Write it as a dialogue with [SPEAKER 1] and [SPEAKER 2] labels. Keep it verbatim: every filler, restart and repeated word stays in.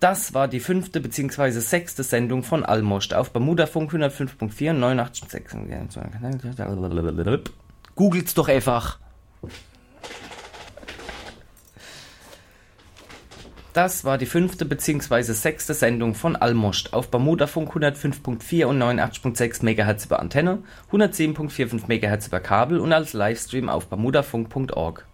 [SPEAKER 1] Das war die fünfte bzw. sechste Sendung von Almost auf Bermudafunk hundertfünf Komma vier und neunundachtzig Komma sechs. Googelt's doch einfach. Das war die fünfte bzw. sechste Sendung von Almost auf Bermudafunk hundertfünf Komma vier und neunundachtzig Komma sechs Megahertz über Antenne, hundertsieben Komma fünfundvierzig Megahertz über Kabel und als Livestream auf bermudafunk Punkt org.